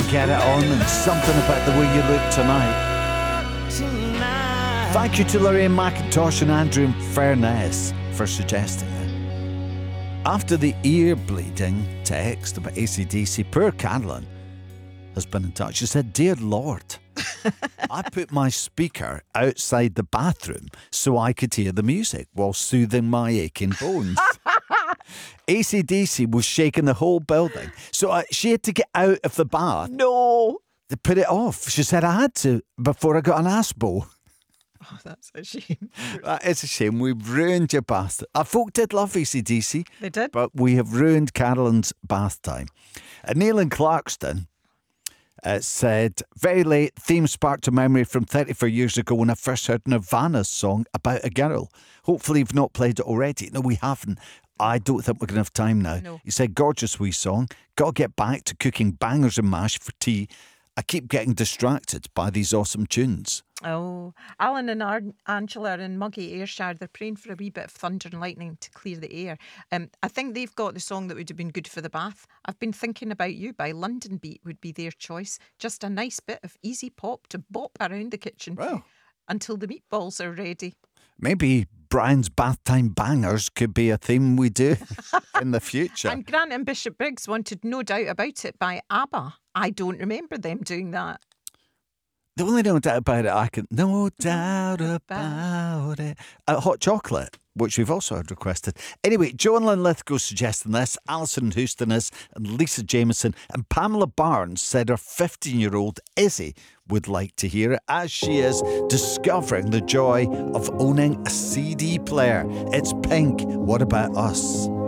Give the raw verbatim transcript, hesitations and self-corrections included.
Get It On and Something About the Way You Look Tonight. Thank you to Lorraine McIntosh and Andrew Furness for suggesting it. After the ear bleeding text about A C D C, poor Carolyn has been in touch. She said, "Dear Lord, I put my speaker outside the bathroom so I could hear the music while soothing my aching bones." A C D C was shaking the whole building, so I, she had to get out of the bath. No. To put it off. She said, "I had to before I got an aspo." Oh, that's a shame. That is a shame. We've ruined your bath. Our folk did love A C D C. They did. But we have ruined Carolyn's bath time. Uh, Neil in Clarkston uh, said, "Very late, theme sparked a memory from thirty-four years ago when I first heard Nirvana's song About a Girl. Hopefully you've not played it already." No, we haven't. I don't think we're going to have time now. No. He said, "Gorgeous wee song. Got to get back to cooking bangers and mash for tea. I keep getting distracted by these awesome tunes." Oh, Alan and Ar- Angela in Muggy Ayrshire, they're praying for a wee bit of thunder and lightning to clear the air. Um, I think they've got the song that would have been good for the bath. I've been thinking about you by London Beat would be their choice. Just a nice bit of easy pop to bop around the kitchen Well, until the meatballs are ready. maybe Brian's bath time bangers could be a theme we do in the future. And Grant and Bishop Briggs wanted No Doubt About It by ABBA. I don't remember them doing that. The only no doubt about it, I can no doubt about it. Uh, hot chocolate, which we've also had requested. Anyway, Joan Lynn Lithgow suggesting this, Alison Houston is, and Lisa Jameson, and Pamela Barnes said her fifteen-year-old Izzy would like to hear it as she is discovering the joy of owning a C D player. It's Pink. What About Us?